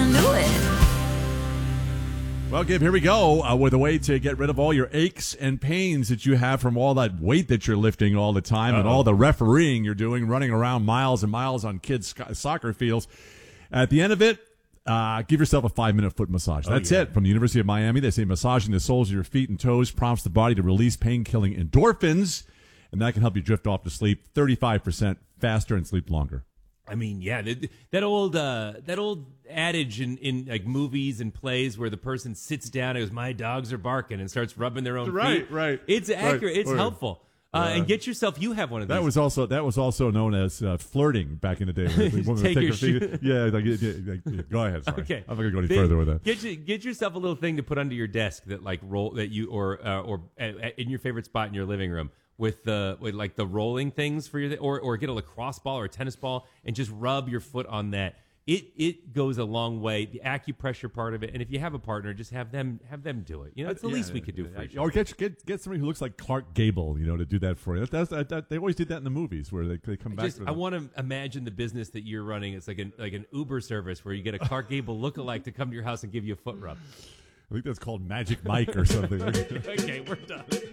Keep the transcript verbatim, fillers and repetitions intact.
I knew it. Well, Gabe, here we go uh, with a way to get rid of all your aches and pains that you have from all that weight that you're lifting all the time. Uh-oh. And all the refereeing you're doing, running around miles and miles on kids' sc- soccer fields. At the end of it, uh, give yourself a five-minute foot massage. That's oh, yeah. it. From the University of Miami, they say massaging the soles of your feet and toes prompts the body to release pain-killing endorphins, and that can help you drift off to sleep thirty-five percent faster and sleep longer. I mean, yeah, that, that old uh, that old adage in, in like movies and plays where the person sits down and goes, "My dogs are barking," and starts rubbing their own right, feet. Right, right. It's accurate. Right. It's Right. helpful. Uh, and get yourself. You have one of these. That was also that was also known as uh, flirting back in the day. When the woman Take would your take her feet. Yeah, like, yeah, yeah, yeah, go ahead. Sorry. Okay, I'm not gonna go any then further with that. Get you, get yourself a little thing to put under your desk that like roll that you or uh, or uh, in your favorite spot in your living room with the with like the rolling things for your or or get a lacrosse ball or a tennis ball and just rub your foot on that. It it goes a long way. The acupressure part of it, and if you have a partner, just have them have them do it. You know, it's the yeah, least we could do for each other. Or get get get somebody who looks like Clark Gable, you know, to do that for you. That, that's, that, that, they always did that in the movies where they they come back. Just, to I want to imagine the business that you're running. It's like an like an Uber service where you get a Clark Gable lookalike to come to your house and give you a foot rub. I think that's called Magic Mike or something. Okay, we're done.